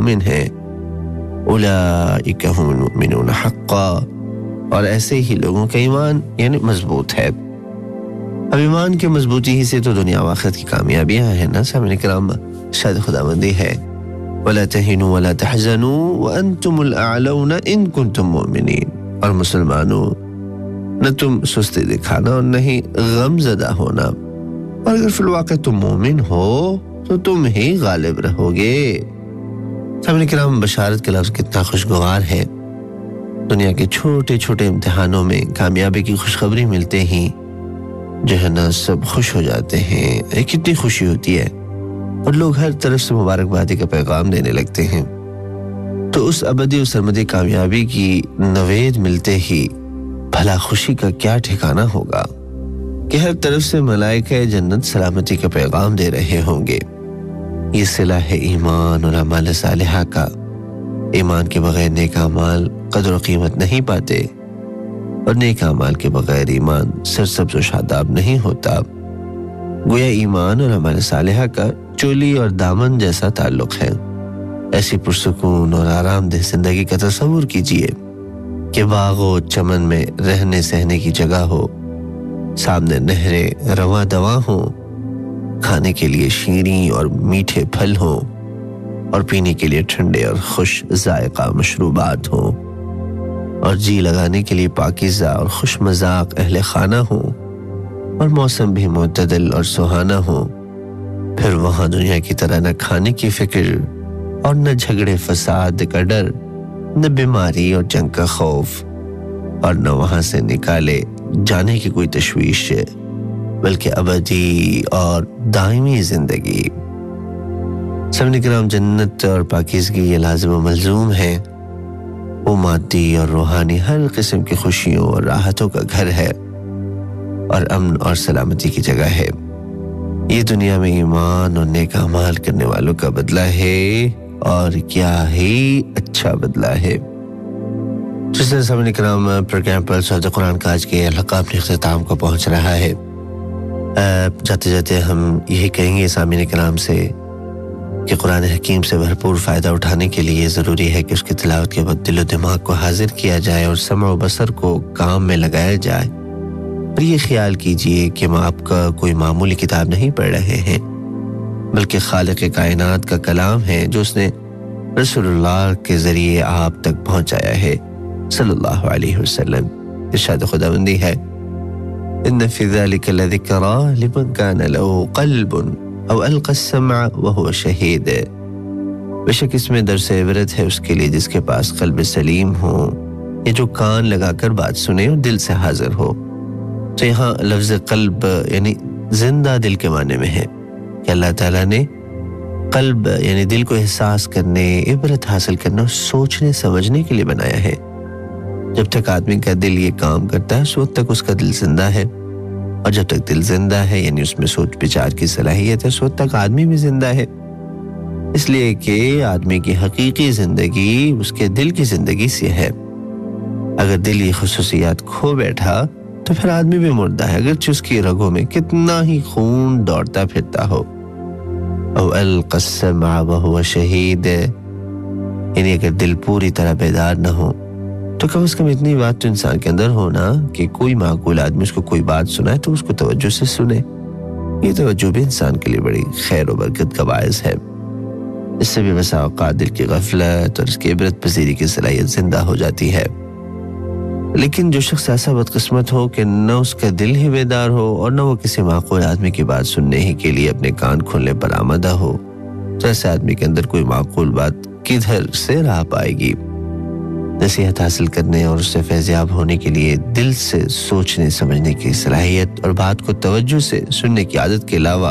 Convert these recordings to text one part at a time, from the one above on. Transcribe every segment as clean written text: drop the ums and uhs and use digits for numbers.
مومن ہیں اولئک هم المؤمنون حقا، اور ایسے ہی لوگوں کا ایمان یعنی مضبوط ہے۔ اب ایمان کی مضبوطی ہی سے تو دنیا و آخرت کی کامیابیاں ہیں نا سامعین کرام۔ شاید خداوندی ہے وَلَا تَهِنُوا وَلَا تَحْزَنُوا وَأَنْتُمُ الْأَعْلَوْنَ إِن كُنتُم مُؤْمِنِينَ، اور مسلمانوں نہ تم سستی دکھانا اور نہ ہی غم زدہ ہونا، اور اگر فی الواقع تم مومن ہو تو تم ہی غالب رہو گے۔ سامعین کرام، بشارت کے لفظ کتنا خوشگوار ہے۔ دنیا کے چھوٹے چھوٹے امتحانوں میں کامیابی کی خوشخبری ملتے ہی جو ہے نا سب خوش ہو جاتے ہیں، کتنی خوشی ہوتی ہے، اور لوگ ہر طرف سے مبارکبادی کا پیغام دینے لگتے ہیں۔ تو اس ابدی و سرمدی کامیابی کی نوید ملتے ہی بھلا خوشی کا کیا ٹھکانہ ہوگا کہ ہر طرف سے ملائکہ جنت سلامتی کا پیغام دے رہے ہوں گے۔ یہ صلہ ہے ایمان اور اعمال صالحہ کا۔ ایمان کے بغیر نیک اعمال قدر و قیمت نہیں پاتے، اور نیک اعمال کے بغیر ایمان سرسبز و شاداب نہیں ہوتا۔ گویا ایمان اور اعمال صالحہ کا چولی اور دامن جیسا تعلق ہے۔ ایسی پرسکون اور آرام دہ زندگی کا تصور کیجئے کہ باغ و چمن میں رہنے سہنے کی جگہ ہو، سامنے نہریں رواں دواں ہوں، کھانے کے لیے شیریں اور میٹھے پھل ہوں، اور پینے کے لیے ٹھنڈے اور خوش ذائقہ مشروبات ہوں، اور جی لگانے کے لیے پاکیزہ اور خوش مذاق اہل خانہ ہوں، اور موسم بھی معتدل اور سہانا ہو۔ پھر وہاں دنیا کی طرح نہ کھانے کی فکر اور نہ جھگڑے فساد کا ڈر، نہ بیماری اور جنگ کا خوف، اور نہ وہاں سے نکالے جانے کی کوئی تشویش، بلکہ ابدی اور دائمی زندگی۔ سامعین کرام، جنت اور پاکیزگی یہ لازم و ملزوم ہے۔ وہ مادی اور روحانی ہر قسم کی خوشیوں اور راحتوں کا گھر ہے، اور امن اور سلامتی کی جگہ ہے۔ یہ دنیا میں ایمان اور نیک اعمال کرنے والوں کا بدلہ ہے، اور کیا ہی اچھا بدلہ ہے۔ جس طرح سامعین کرام، پروگرام پر صوت قرآن کا آج کے حلقہ اپنے اختتام کو پہنچ رہا ہے۔ جاتے جاتے ہم یہی کہیں گے سامعین کرام سے کہ قرآن حکیم سے بھرپور فائدہ اٹھانے کے لیے ضروری ہے کہ اس کی تلاوت کے بعد دل و دماغ کو حاضر کیا جائے اور سمع و بصر کو کام میں لگایا جائے، اور یہ خیال کیجئے کہ آپ کا کوئی معمولی کتاب نہیں پڑھ رہے ہیں، بلکہ خالق کائنات کا کلام ہے جو اس نے رسول اللہ کے ذریعے آپ تک پہنچایا ہے صلی اللہ علیہ وسلم۔ ارشاد خداوندی ہے ان فی ذلک لذکری لمن کان له قلب او القى السمع وهو شہید، بے شک اس میں درس عبرت ہے اس کے لیے جس کے پاس قلب سلیم ہو، یہ جو کان لگا کر بات سنے اور دل سے حاضر ہو۔ تو یہاں لفظ قلب یعنی زندہ دل کے معنی میں ہے کہ اللہ تعالیٰ نے قلب یعنی دل کو احساس کرنے، عبرت حاصل کرنے اور سوچنے سمجھنے کے لیے بنایا ہے۔ جب تک آدمی کا دل یہ کام کرتا ہے اس وقت تک اس کا دل زندہ ہے، اور جب تک دل زندہ ہے یعنی اس میں سوچ بچار کی صلاحیت ہے اس وقت تک آدمی بھی زندہ ہے۔ اس لیے کہ آدمی کی حقیقی زندگی اس کے دل کی زندگی سے ہے۔ اگر دل یہ خصوصیات کھو بیٹھا تو پھر آدمی بھی مردہ ہے، اگرچہ اس کی رگوں میں کتنا ہی خون دوڑتا پھرتا ہو۔ او القى السمع وهو شہید، یعنی اگر دل پوری طرح بیدار نہ ہو تو کم از کم اتنی بات تو انسان کے اندر ہونا کہ کوئی معقول آدمی اس کو کوئی بات سنائے تو اس کو توجہ سے سنے۔ یہ توجہ بھی انسان کے لیے بڑی خیر و برکت کا باعث ہے۔ اس سے بھی بسا اوقات دل کی غفلت اور اس کی عبرت پذیری کی صلاحیت زندہ ہو جاتی ہے۔ لیکن جو شخص ایسا بدقسمت ہو کہ نہ اس کا دل ہی بیدار ہو اور نہ وہ کسی معقول آدمی کی بات سننے ہی کے لیے اپنے کان کھولنے پر آمادہ ہو، تو ایسے آدمی کے اندر کوئی معقول بات کدھر سے راہ پائے گی؟ نصیحت حاصل کرنے اور اس سے فیضیاب ہونے کے لیے دل سے سوچنے سمجھنے کی صلاحیت اور بات کو توجہ سے سننے کی عادت کے علاوہ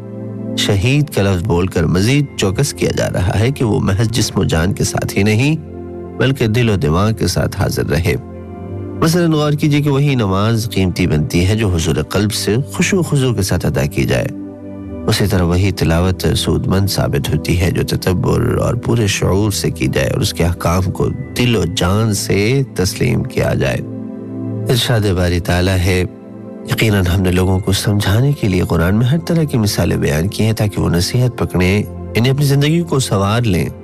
شہید کا لفظ بول کر مزید چوکس کیا جا رہا ہے کہ وہ محض جسم و جان کے ساتھ ہی نہیں بلکہ دل و دماغ کے ساتھ حاضر رہے۔ مثلا غور کیجئے کہ وہی نماز قیمتی بنتی ہے جو حضور قلب سے خشوع و خضوع کے ساتھ ادا کی جائے، اسی طرح وہی تلاوت سود مند ثابت ہوتی ہے جو تدبر اور پورے شعور سے کی جائے اور اس کے احکام کو دل و جان سے تسلیم کیا جائے۔ ارشاد باری تعالیٰ ہے یقیناً ہم نے لوگوں کو سمجھانے کے لیے قرآن میں ہر طرح کی مثالیں بیان کی ہیں تاکہ وہ نصیحت پکڑیں، انہیں اپنی زندگی کو سنوار لیں